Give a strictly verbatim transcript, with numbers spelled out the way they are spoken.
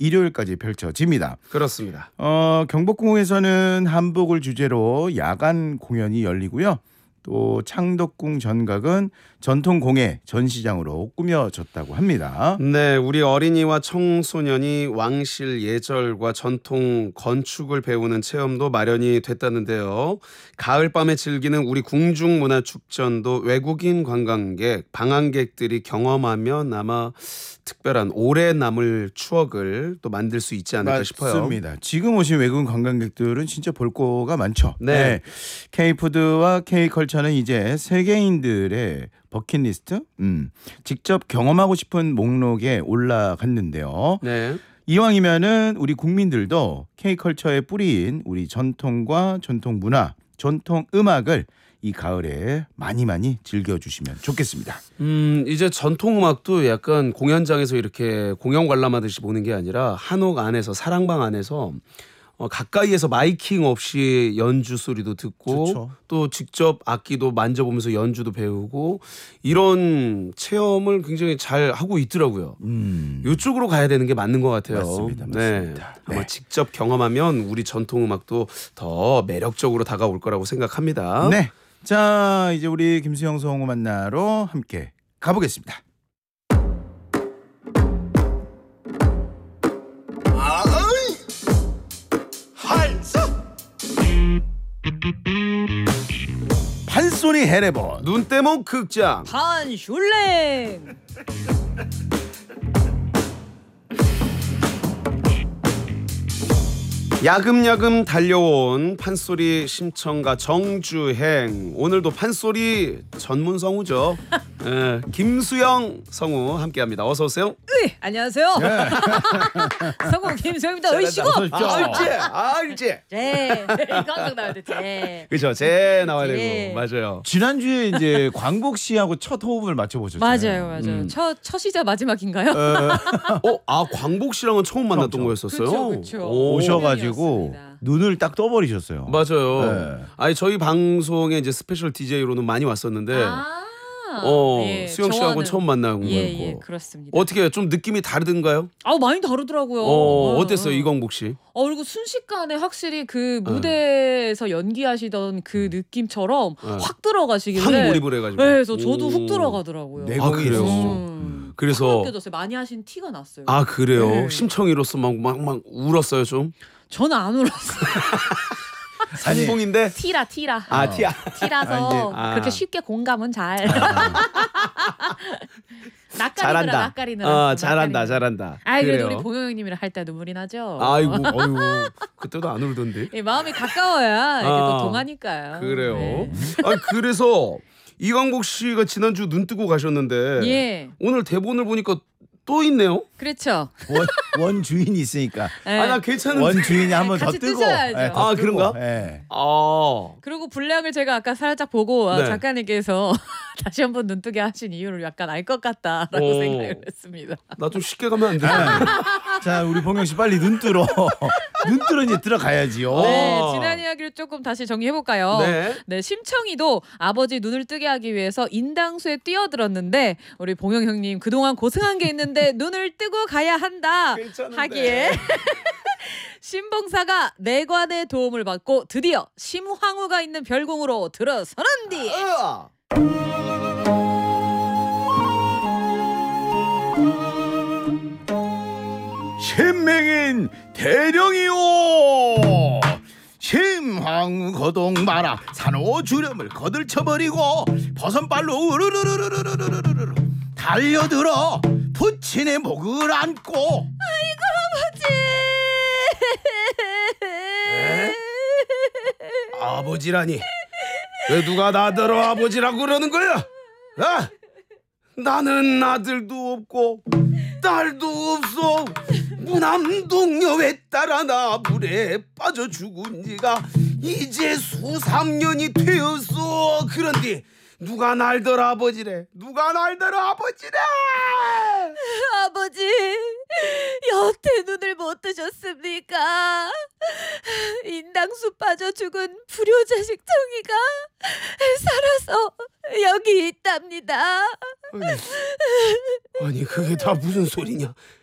일요일까지 펼쳐집니다. 그렇습니다. 어, 경복궁에서는 한복을 주제로 야간 공연이 열리고요. 또 창덕궁 전각은 전통공예 전시장으로 꾸며졌다고 합니다. 네, 우리 어린이와 청소년이 왕실 예절과 전통 건축을 배우는 체험도 마련이 됐다는데요. 가을밤에 즐기는 우리 궁중문화축전도 외국인 관광객, 방한객들이 경험하면 아마 특별한 오래 남을 추억을 또 만들 수 있지 않을까 싶어요. 맞습니다. 지금 오신 외국인 관광객들은 진짜 볼 거가 많죠. 네. 네. K푸드와 K컬처는 이제 세계인들의 버킷리스트, 음, 직접 경험하고 싶은 목록에 올라갔는데요. 네. 이왕이면은 우리 국민들도 K컬처의 뿌리인 우리 전통과 전통 문화, 전통 음악을 이 가을에 많이 많이 즐겨주시면 좋겠습니다. 음, 이제 전통 음악도 약간 공연장에서 이렇게 공연 관람하듯이 보는 게 아니라 한옥 안에서 사랑방 안에서 어, 가까이에서 마이킹 없이 연주 소리도 듣고 좋죠. 또 직접 악기도 만져보면서 연주도 배우고 이런 체험을 굉장히 잘 하고 있더라고요. 음. 이쪽으로 가야 되는 게 맞는 것 같아요. 맞습니다. 네. 맞습니다. 아마 네. 직접 경험하면 우리 전통 음악도 더 매력적으로 다가올 거라고 생각합니다. 네. 자, 이제 우리 김수영 성우 만나러 함께 가보겠습니다. 판소리 해레본 눈대목 극장. 판슐랭. 야금야금 달려온 판소리 심청가 정주행. 오늘도 판소리 전문 성우죠. 예, 김수영 성우 함께합니다. 어서 오세요. 으이, 안녕하세요. 성공 김수영입니다. 으이시고. 알지, 알지. 네. 항상 나와야 돼. 네. 그렇죠. 제 나와야 네. 되고 맞아요. 지난주에 이제 광복 씨하고 첫 호흡을 맞춰보셨잖아요. 맞아요, 맞아요. 음. 첫 첫이자 마지막인가요? 어, 아 광복 씨랑은 처음 만났던 처음, 거였었어요. 그쵸, 그쵸. 오, 오셔가지고 분명이었습니다. 눈을 딱 떠버리셨어요. 맞아요. 네. 아니 저희 방송에 이제 스페셜 디제이로는 많이 왔었는데, 아, 어 예, 수영 씨하고 저와는- 처음 만난 예, 거였고. 예, 그렇습니다. 어떻게 좀 느낌이 다르던가요? 아, 많이 다르더라고요. 어, 어, 어땠어요 어. 이광복 씨? 어, 그리고 순식간에 확실히 그 네. 무대에서 연기하시던 그 느낌처럼 네. 확 들어가시길래. 확 몰입을 해가지고. 네, 그래서 저도 오. 훅 들어가더라고요. 네. 아 그래요. 음. 그래서- 확 느껴졌어요. 많이 하신 티가 났어요. 아 그래요. 네. 심청이로서 막 막 막 울었어요 좀. 저는 안 울었어요. 아니, 상봉인데. 티라 티라. 아 티야. 티라서 아, 이제- 아. 그렇게 쉽게 공감은 잘. 낯가리느라 잘한다. 낯가리느라. 어 잘한다 낯가리느라. 잘한다. 아, 그래도 그래요. 우리 봉영 형님이랑 할 때 눈물이 나죠. 아이고 어이구 그때도 안 울던데. 예, 마음이 가까워야 이게 아, 또 동하니까요. 그래요. 네. 아 그래서 이광복 씨가 지난주 눈 뜨고 가셨는데 예, 오늘 대본을 보니까 또 있네요. 그렇죠. 원, 원 주인이 있으니까 예. 아 나 괜찮은데. 원 주인이 한 번 더 같이 뜨고. 뜨셔야죠. 예, 더 아, 뜨고. 그런가? 예. 아 그리고 분량을 제가 아까 살짝 보고 아, 네. 작가님께서 다시 한번 눈뜨게 하신 이유를 약간 알 것 같다라고 오. 생각을 했습니다. 나 좀 쉽게 가면 안 돼? 자, 우리 봉영 씨 빨리 눈 뜨러 눈 뜨러 이제 들어가야지요. 네, 어. 지난 이야기를 조금 다시 정리해 볼까요? 네. 네, 심청이도 아버지 눈을 뜨게 하기 위해서 인당수에 뛰어들었는데 우리 봉영 형님 그동안 고생한 게 있는데 눈을 뜨고 가야 한다 괜찮은데. 하기에 신봉사가 내관의 도움을 받고 드디어 심황후가 있는 별궁으로 들어서는디. 으아. 신명인 대령이요. 심황 거동 마라 산호 주름을 거들쳐버리고 버선발로 우르르르르르르르르 달려들어 부친의 목을 안고 아버지라니 왜 누가 나더러 아버지라고 그러는 거야? 아? 나는 아들도 없고 딸도 없어. 무남동녀에 따라 나 물에 빠져 죽은 지가 이제 수삼 년이 되었어. 그런데 누가 날더러 아버지래. 누가 날더러 아버지래. 아버지 여태 눈을 못 뜨셨습니까? 인당수 빠져 죽은 불효자식 청이가 살아서 여기 있답니다. 아니, 아니 그게 다 무슨 소리냐?